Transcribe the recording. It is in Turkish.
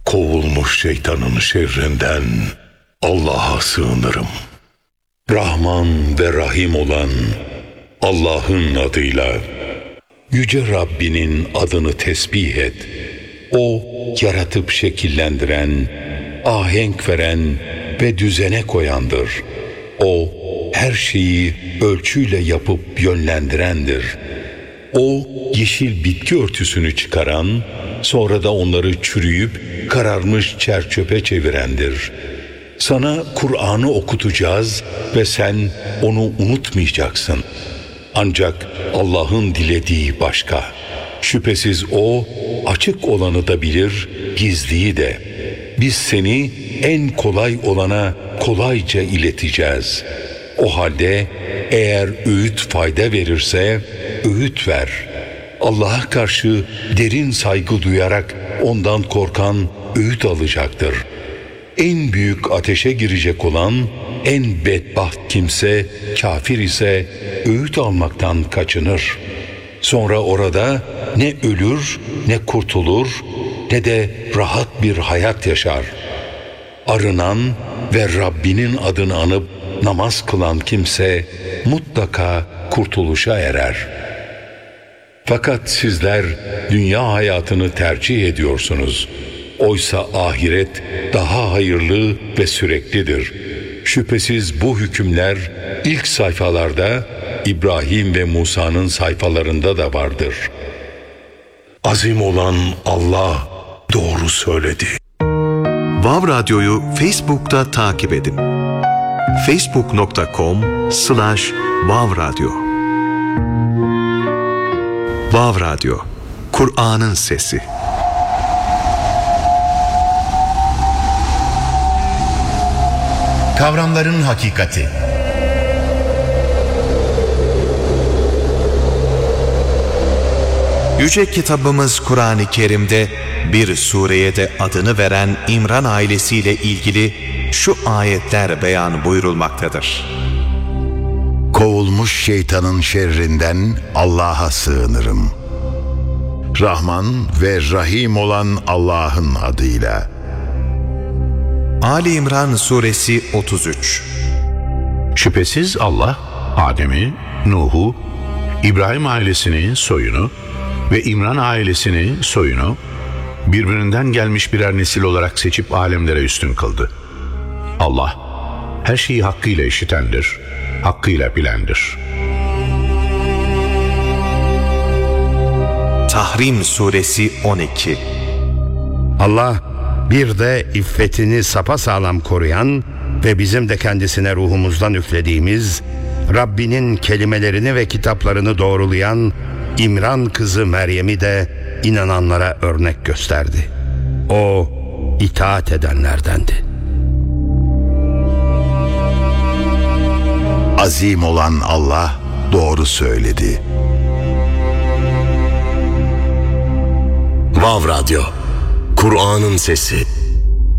kovulmuş şeytanın şerrinden Allah'a sığınırım. Rahman ve Rahim olan Allah'ın adıyla. Yüce Rabbinin adını tesbih et. O yaratıp şekillendiren, ahenk veren ve düzene koyandır. O her şeyi ölçüyle yapıp yönlendirendir. O yeşil bitki örtüsünü çıkaran, sonra da onları çürüyüp kararmış çerçöpe çevirendir. Sana Kur'an'ı okutacağız ve sen onu unutmayacaksın. Ancak Allah'ın dilediği başka. Şüphesiz O açık olanı da bilir, gizliyi de. Biz seni en kolay olana kolayca ileteceğiz. O halde eğer öğüt fayda verirse öğüt ver. Allah'a karşı derin saygı duyarak ondan korkan öğüt alacaktır. En büyük ateşe girecek olan en bedbaht kimse, kafir ise öğüt almaktan kaçınır. Sonra orada ne ölür, ne kurtulur, ne de rahat bir hayat yaşar. Arınan ve Rabbinin adını anıp namaz kılan kimse mutlaka kurtuluşa erer. Fakat sizler dünya hayatını tercih ediyorsunuz. Oysa ahiret daha hayırlı ve süreklidir. Şüphesiz bu hükümler ilk sayfalarda İbrahim ve Musa'nın sayfalarında da vardır. Azim olan Allah doğru söyledi. Vav Radyo'yu Facebook'ta takip edin. facebook.com/Vav Radyo. Vav Radyo, Kur'an'ın sesi. Kavramların hakikati. Yüce kitabımız Kur'an-ı Kerim'de bir sureye de adını veren İmran ailesiyle ilgili şu ayetler beyan buyurulmaktadır. Kovulmuş şeytanın şerrinden Allah'a sığınırım. Rahman ve Rahim olan Allah'ın adıyla. Ali İmran suresi 33. Şüphesiz Allah, Adem'i, Nuh'u, İbrahim ailesini, soyunu ve İmran ailesini, soyunu, birbirinden gelmiş birer nesil olarak seçip alemlere üstün kıldı. Allah, her şeyi hakkıyla işitendir, hakkıyla bilendir. Tahrim suresi 12. Allah bir de iffetini sapasağlam koruyan ve bizim de kendisine ruhumuzdan üflediğimiz, Rabbinin kelimelerini ve kitaplarını doğrulayan İmran kızı Meryem'i de inananlara örnek gösterdi. O itaat edenlerdendi. Azim olan Allah doğru söyledi. Vav Radyo, Kur'an'ın sesi.